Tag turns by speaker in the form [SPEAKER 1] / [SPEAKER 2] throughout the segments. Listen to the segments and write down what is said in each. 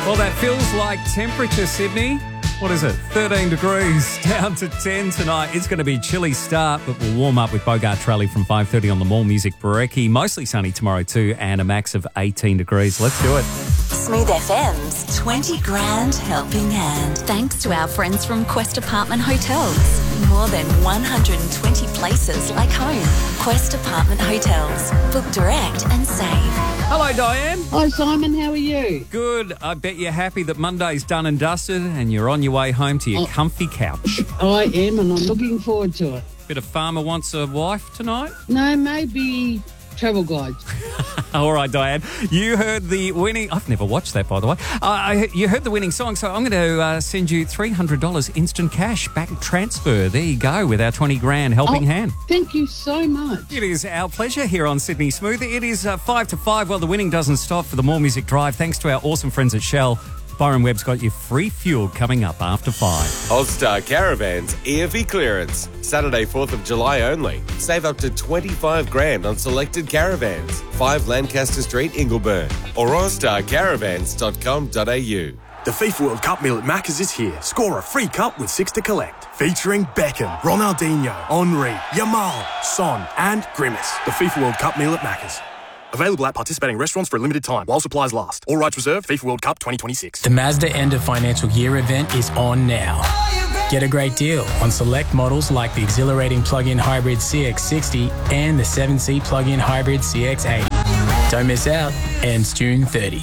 [SPEAKER 1] Well, that feels like temperature, Sydney. What is it? 13 degrees, down to 10 tonight. It's going to be a chilly start, but we'll warm up with Bogart Trelly from 5:30 on the Mall Music Brekkie. Mostly sunny tomorrow too, and a max of 18 degrees. Let's do it.
[SPEAKER 2] Smooth FM's 20 grand helping hand. Thanks to our friends from Quest Apartment Hotels. More than 120 places like home. Quest Apartment Hotels. Book direct and save.
[SPEAKER 1] Hello, Diane.
[SPEAKER 3] Hi, Simon. How are you?
[SPEAKER 1] Good. I bet you're happy that Monday's done and dusted and you're on your way home to your comfy couch.
[SPEAKER 3] I am, and I'm looking forward to it.
[SPEAKER 1] Bit of Farmer Wants a Wife tonight?
[SPEAKER 3] No, maybe travel guides.
[SPEAKER 1] All right, Diane. You heard the winning... I've never watched that, by the way. You heard the winning song, so I'm going to send you $300 instant cash back transfer. There you go, with our 20 grand helping hand.
[SPEAKER 3] Thank you so much.
[SPEAKER 1] It is our pleasure here on Sydney Smooth. It is 5 to 5. Well, the winning doesn't stop for the More Music Drive. Thanks to our awesome friends at Shell. Byron Webb's got your free fuel coming up after 5.
[SPEAKER 4] Ozstar Caravans EFE clearance. Saturday, 4th of July only. Save up to 25 grand on selected caravans. 5 Lancaster Street, Ingleburn. Or ozstarcaravans.com.au.
[SPEAKER 5] The FIFA World Cup meal at Macca's is here. Score a free cup with 6 to collect. Featuring Beckham, Ronaldinho, Henry, Yamal, Son and Grimace. The FIFA World Cup meal at Macca's. Available at participating restaurants for a limited time while supplies last. All rights reserved. FIFA World Cup 2026.
[SPEAKER 6] The Mazda end of financial year event is on now. Get a great deal on select models like the exhilarating plug-in hybrid CX-60 and the 7-seat plug-in hybrid CX-80. Don't miss out. Ends June 30.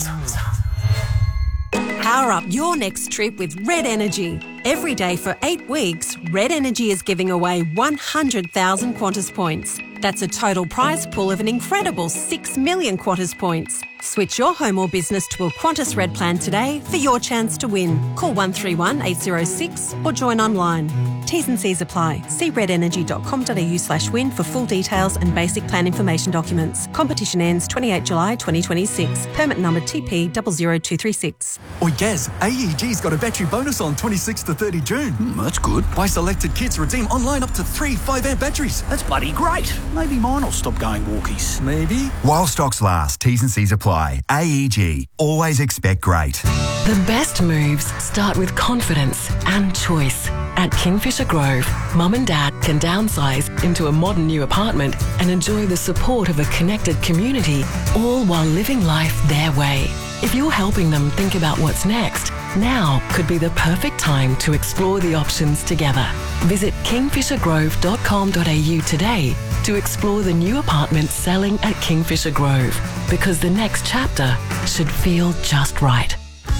[SPEAKER 7] Power up your next trip with Red Energy. Every day for 8 weeks, Red Energy is giving away 100,000 Qantas points. That's a total prize pool of an incredible 6 million Qantas points. Switch your home or business to a Qantas Red plan today for your chance to win. Call 131 806 or join online. T's and C's apply. See redenergy.com.au/win for full details and basic plan information documents. Competition ends 28 July 2026. Permit number TP 00236.
[SPEAKER 8] Oi, Gaz, AEG's got a battery bonus on 26 to 30 June.
[SPEAKER 9] That's good.
[SPEAKER 8] Buy selected kits, redeem online up to 3 5-amp batteries.
[SPEAKER 9] That's bloody great. Maybe mine will stop going walkies.
[SPEAKER 8] Maybe.
[SPEAKER 10] While stocks last, T's and C's apply. AEG. Always expect great.
[SPEAKER 11] The best moves start with confidence and choice. At Kingfisher Grove, Mum and Dad can downsize into a modern new apartment and enjoy the support of a connected community, all while living life their way. If you're helping them think about what's next, now could be the perfect time to explore the options together. Visit kingfishergrove.com.au today to explore the new apartments selling at Kingfisher Grove, because the next chapter should feel just right.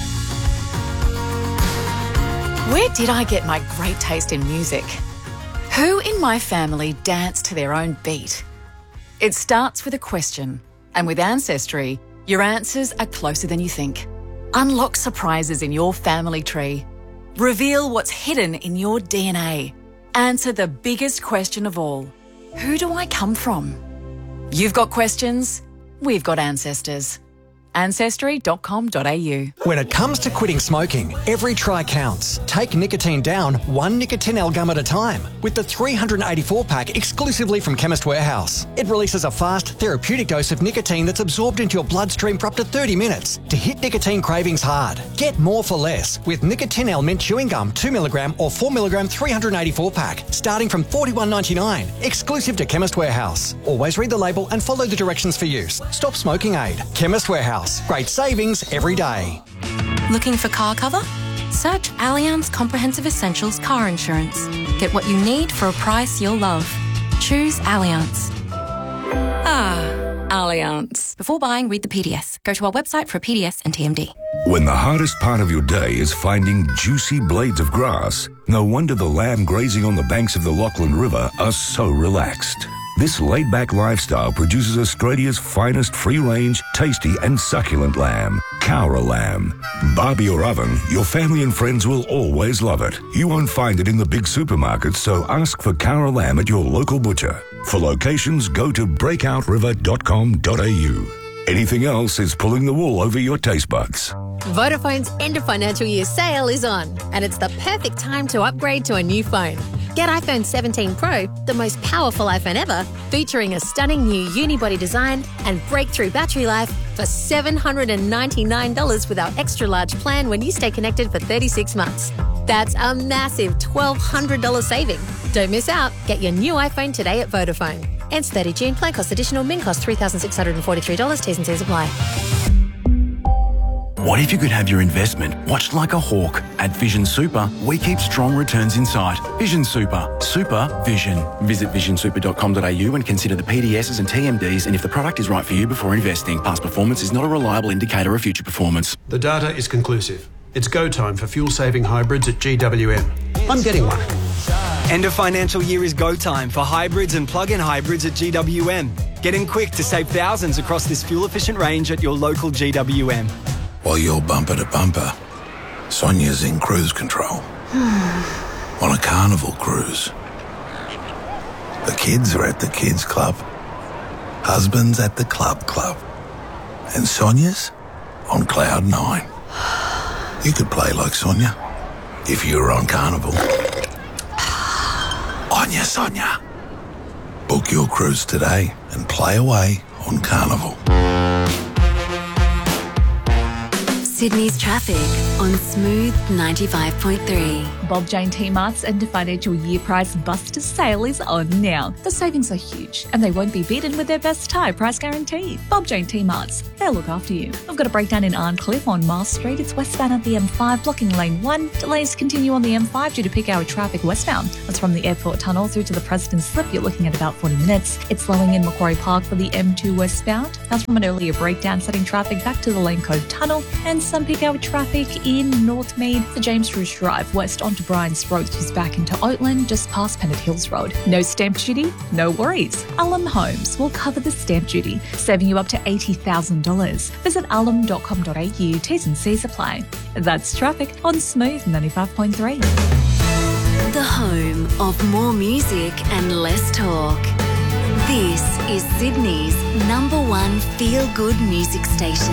[SPEAKER 12] Where did I get my great taste in music? Who in my family danced to their own beat? It starts with a question, and with Ancestry, your answers are closer than you think. Unlock surprises in your family tree. Reveal what's hidden in your DNA. Answer the biggest question of all. Who do I come from? You've got questions, we've got ancestors. Ancestry.com.au.
[SPEAKER 13] When it comes to quitting smoking, every try counts. Take nicotine down 1 Nicotinell gum at a time with the 384-pack exclusively from Chemist Warehouse. It releases a fast, therapeutic dose of nicotine that's absorbed into your bloodstream for up to 30 minutes to hit nicotine cravings hard. Get more for less with Nicotinell Mint Chewing Gum 2mg or 4mg 384-pack starting from $41.99. Exclusive to Chemist Warehouse. Always read the label and follow the directions for use. Stop smoking aid. Chemist Warehouse. Great savings every day.
[SPEAKER 14] Looking for car cover? Search Allianz Comprehensive Essentials Car Insurance. Get what you need for a price you'll love. Choose Allianz. Allianz. Before buying, read the PDS. Go to our website for a PDS and TMD.
[SPEAKER 15] When the hardest part of your day is finding juicy blades of grass, no wonder the lamb grazing on the banks of the Lachlan River are so relaxed. This laid-back lifestyle produces Australia's finest free-range, tasty and succulent lamb, Cowra lamb. Barbie or oven, your family and friends will always love it. You won't find it in the big supermarkets, so ask for Cowra lamb at your local butcher. For locations, go to breakout.river.com.au. Anything else is pulling the wool over your taste buds.
[SPEAKER 16] Vodafone's end of financial year sale is on, and it's the perfect time to upgrade to a new phone. Get iPhone 17 Pro, the most powerful iPhone ever, featuring a stunning new unibody design and breakthrough battery life for $799 with our extra large plan when you stay connected for 36 months. That's a massive $1,200 saving. Don't miss out. Get your new iPhone today at Vodafone. Ends 30 June. Plan cost additional. Min cost $3,643. T's and C's apply.
[SPEAKER 17] What if you could have your investment watched like a hawk? At Vision Super, we keep strong returns in sight. Vision Super. Super Vision. Visit visionsuper.com.au and consider the PDSs and TMDs and if the product is right for you before investing. Past performance is not a reliable indicator of future performance.
[SPEAKER 18] The data is conclusive. It's go time for fuel-saving hybrids at GWM. I'm getting one.
[SPEAKER 19] End of financial year is go time for hybrids and plug-in hybrids at GWM. Get in quick to save thousands across this fuel-efficient range at your local GWM.
[SPEAKER 20] While you're bumper to bumper, Sonia's in cruise control. On a carnival cruise. The kids are at the kids club. Husband's at the club. And Sonia's on cloud 9. You could play like Sonia if you were on Carnival. On ya, Sonia. Book your cruise today and play away on Carnival.
[SPEAKER 2] Sydney's traffic on Smooth 95.3.
[SPEAKER 21] Bob Jane T-Mart's end of financial year price buster sale is on now. The savings are huge and they won't be beaten with their best Thai price guarantee. Bob Jane T-Mart's, they'll look after you. I've got a breakdown in Arncliffe on Miles Street. It's westbound at the M5, blocking lane 1. Delays continue on the M5 due to peak hour traffic westbound. That's from the airport tunnel through to the Preston Slip. You're looking at about 40 minutes. It's slowing in Macquarie Park for the M2 westbound. That's from an earlier breakdown setting traffic back to the Lane Cove Tunnel and some peak hour traffic in Northmead. The James Roos Drive west onto Bryans Road is back into Oatland, just past Pennant Hills Road. No stamp duty? No worries. Ullum Homes will cover the stamp duty, saving you up to $80,000. Visit ullum.com.au. T's and C's apply. That's traffic on Smooth 95.3.
[SPEAKER 2] The home of more music and less talk. This is Sydney's #1 feel-good music station.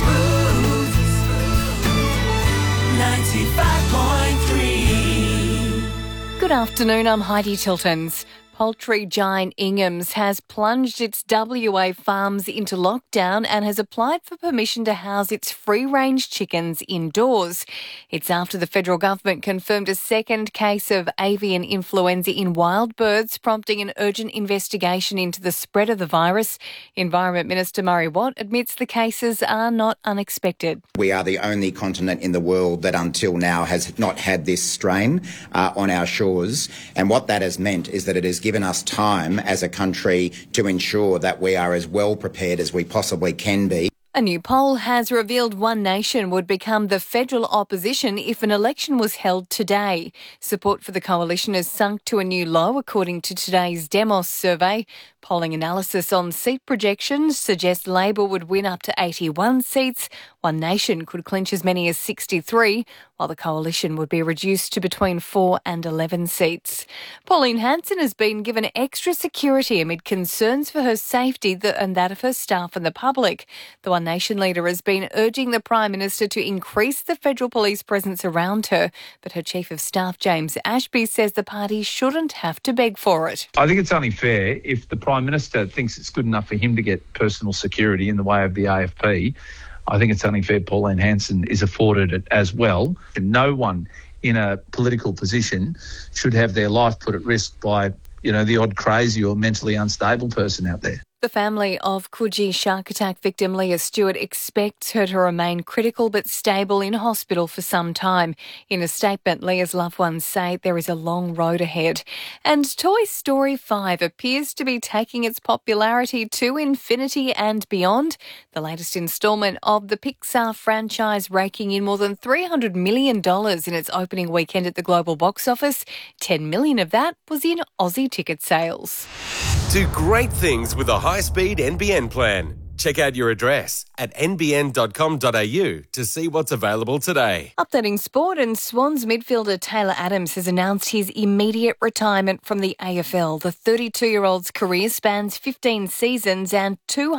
[SPEAKER 22] 95.3. Good afternoon, I'm Heidi Tiltons. Poultry giant Ingham's has plunged its WA farms into lockdown and has applied for permission to house its free-range chickens indoors. It's after the federal government confirmed a second case of avian influenza in wild birds, prompting an urgent investigation into the spread of the virus. Environment Minister Murray Watt admits the cases are not unexpected.
[SPEAKER 23] We are the only continent in the world that until now has not had this strain on our shores, and what that has meant is that it has given us time as a country to ensure that we are as well prepared as we possibly can be.
[SPEAKER 22] A new poll has revealed One Nation would become the federal opposition if an election was held today. Support for the coalition has sunk to a new low, according to today's Demos survey. Polling analysis on seat projections suggests Labor would win up to 81 seats. One Nation could clinch as many as 63, while the coalition would be reduced to between 4 and 11 seats. Pauline Hanson has been given extra security amid concerns for her safety and that of her staff and the public. The One Nation leader has been urging the Prime Minister to increase the federal police presence around her, but her Chief of Staff, James Ashby, says the party shouldn't have to beg for it.
[SPEAKER 24] I think it's only fair if the Prime Minister thinks it's good enough for him to get personal security in the way of the AFP. I think it's only fair Pauline Hanson is afforded it as well. And no one in a political position should have their life put at risk by, the odd crazy or mentally unstable person out there.
[SPEAKER 22] The family of Coogee shark attack victim Leah Stewart expects her to remain critical but stable in hospital for some time. In a statement, Leah's loved ones say there is a long road ahead. And Toy Story 5 appears to be taking its popularity to infinity and beyond. The latest instalment of the Pixar franchise raking in more than $300 million in its opening weekend at the global box office. $10 million of that was in Aussie ticket sales.
[SPEAKER 4] Do great things with a high-speed NBN plan. Check out your address at nbn.com.au to see what's available today.
[SPEAKER 22] Updating sport, and Swans midfielder Taylor Adams has announced his immediate retirement from the AFL. The 32-year-old's career spans 15 seasons and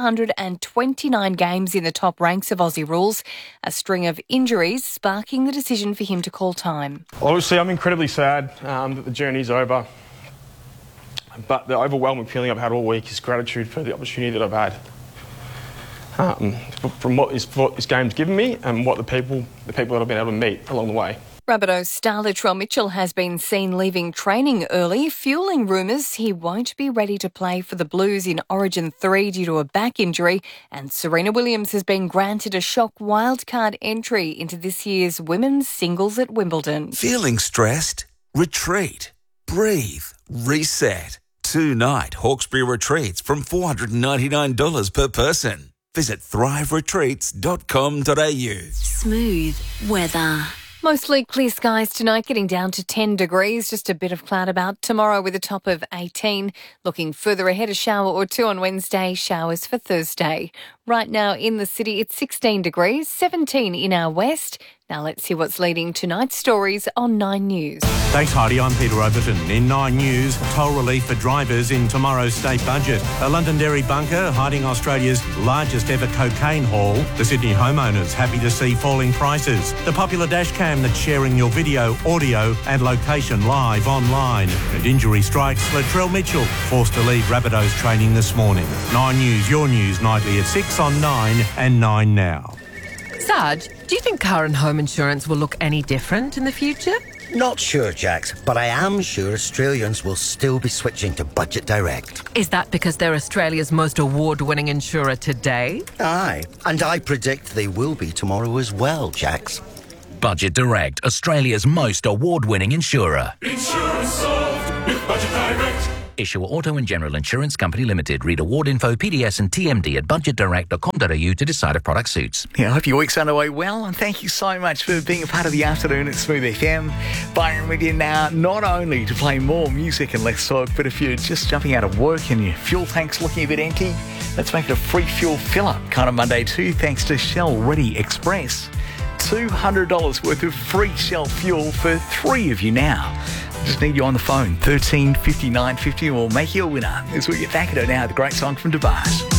[SPEAKER 22] 229 games in the top ranks of Aussie rules, a string of injuries sparking the decision for him to call time.
[SPEAKER 25] Obviously, I'm incredibly sad that the journey's over. But the overwhelming feeling I've had all week is gratitude for the opportunity that I've had. from what this game's given me and what the people that I've been able to meet along the way.
[SPEAKER 22] Rabbitohs star Latrell Mitchell has been seen leaving training early, fueling rumours he won't be ready to play for the Blues in Origin 3 due to a back injury, and Serena Williams has been granted a shock wildcard entry into this year's women's singles at Wimbledon.
[SPEAKER 1] Feeling stressed? Retreat. Breathe. Reset. 2-night Hawkesbury retreats from $499 per person. Visit thriveretreats.com.au.
[SPEAKER 2] Smooth weather.
[SPEAKER 22] Mostly clear skies tonight, getting down to 10 degrees. Just a bit of cloud about tomorrow with a top of 18. Looking further ahead, a shower or two on Wednesday, showers for Thursday. Right now in the city, it's 16 degrees, 17 in our west. Now let's see what's leading tonight's stories on 9 News.
[SPEAKER 3] Thanks, Heidi. I'm Peter Overton. In 9 News, toll relief for drivers in tomorrow's state budget. A Londonderry bunker hiding Australia's largest ever cocaine haul. The Sydney homeowners happy to see falling prices. The popular dash cam that's sharing your video, audio and location live online. And injury strikes Latrell Mitchell, forced to leave Rabbitohs training this morning. 9 News, your news nightly at 6 on 9 and 9 now.
[SPEAKER 5] Sarge, do you think car and home insurance will look any different in the future?
[SPEAKER 6] Not sure, Jax, but I am sure Australians will still be switching to Budget Direct.
[SPEAKER 5] Is that because they're Australia's most award-winning insurer today?
[SPEAKER 6] Aye, and I predict they will be tomorrow as well, Jax.
[SPEAKER 7] Budget Direct, Australia's most award-winning insurer.
[SPEAKER 26] Insurance solved with Budget Direct.
[SPEAKER 7] Issuer Auto and General Insurance Company Limited. Read award info, PDS and TMD at budgetdirect.com.au to decide if product suits.
[SPEAKER 27] Yeah, I hope your week's underway well, and thank you so much for being a part of the afternoon at Smooth FM. Byron with you now, not only to play more music and less talk, but if you're just jumping out of work and your fuel tank's looking a bit empty, let's make it a free fuel fill-up kind of Monday too, thanks to Shell Ready Express. $200 worth of free Shell fuel for 3 of you now. Just need you on the phone, 13 59 50, and we'll make you a winner as we get back at it now, the great song from DeBarge.